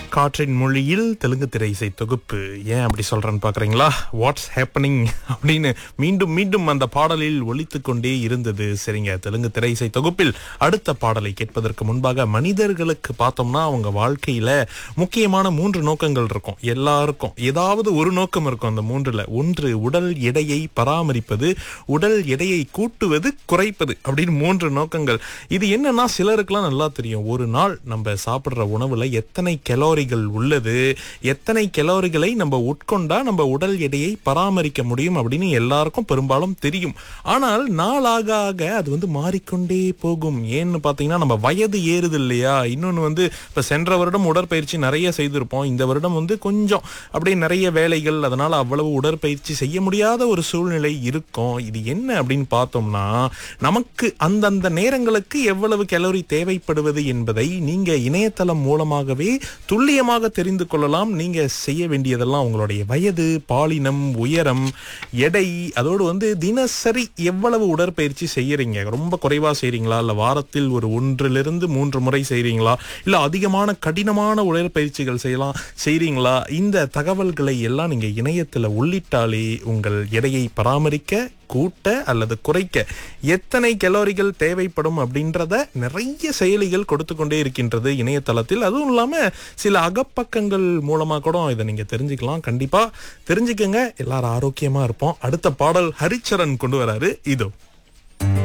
காற்றின் மொழியில் தெலுங்கு திரை இசை தொகுப்பு. ஏன் அப்படி சொல்றேன்னு பாக்குறீங்களா? வாட்ஸ் ஹேப்பனிங் அப்படின்னு மீண்டும் மீண்டும் அந்த பாடலில் ஒலித்துக் கொண்டே இருந்தது. சரிங்க, தெலுங்கு திரை இசை தொகுப்பில் அடுத்த பாடலை கேட்பதற்கு முன்பாக, மனிதர்களுக்கு பார்த்தோம்னா அவங்க வாழ்க்கையில முக்கியமான 3 நோக்கங்கள் இருக்கும். எல்லாருக்கும் ஏதாவது ஒரு நோக்கம் இருக்கும். அந்த 3ல ஒன்று உடல் எடையை பராமரிப்பது, உடல் எடையை கூட்டுவது, குறைப்பது அப்படின்னு 3 நோக்கங்கள். இது என்னன்னா சிலருக்குலாம் நல்லா தெரியும். ஒரு நாள் நம்ம சாப்பிடுற உணவுல எத்தனை கலோரிகள் உள்ளது, எத்தனை கலோரிகளை நம்ம உட்கொண்டா நம்ம உடல் எடையை பராமரிக்க முடியும் அப்படின்னு எல்லாருக்கும் பெரும்பாலும் தெரியும். ஆனால் நாளாக ஆக அது மாறிக்கொண்டே போகும். ஏன்னு பாத்தீங்கன்னா நம்ம வயது ஏறுது இல்லையா? இன்னொன்னு இப்ப சென்ற வருடம் உடற்பயிற்சி நிறைய செய்திருப்போம். இந்த வருடம் கொஞ்சம் அப்படியே நிறைய வேலைகள், அதனால அவ்வளவு உடற்பயிற்சி செய்ய முடியாத ஒரு சூழ்நிலை இருக்கும். இது என்ன அப்படின்னு பார்த்தோம்னா, நமக்கு அந்தந்த நேரங்களுக்கு எவ்வளவு கலோரி தேவைப்படுவது என்பதை நீங்க இணையதளம் மூலமாகவே துல்லியமாக தெரிந்து கொள்ளலாம். நீங்க செய்ய வேண்டியதெல்லாம் உங்களுடைய வயது, பாலினம், உயரம், எடை, அதோடு தினசரி எவ்வளவு உடற்பயிற்சி செய்யறீங்க, ரொம்ப குறைவா செய்றீங்களா, இல்ல வாரத்தில் ஒரு 1 to 3 முறை செய்றீங்களா, இல்ல அதிகமான கடினமான உடற்பயிற்சிகள் செய்றீங்களா, இந்த தகவல்களை எல்லாம் நீங்க இணையத்துல உள்ளிட்டாலே உங்கள் எடையை பராமரிக்க, கூட்ட அல்லது குறைக்க எத்தனை கலோரிகள் தேவைப்படும் அப்படின்றத நிறைய செயலிகள் கொடுத்து கொண்டே இருக்கின்றது இணையதளத்தில். அதுவும் இல்லாம சில அகப்பக்கங்கள் மூலமா கூட இதை நீங்க தெரிஞ்சுக்கலாம். கண்டிப்பா தெரிஞ்சுக்கங்க. எல்லாரும் ஆரோக்கியமா இருப்போம். அடுத்த பாடல் ஹரிச்சரன் கொண்டு வராரு, இதோ.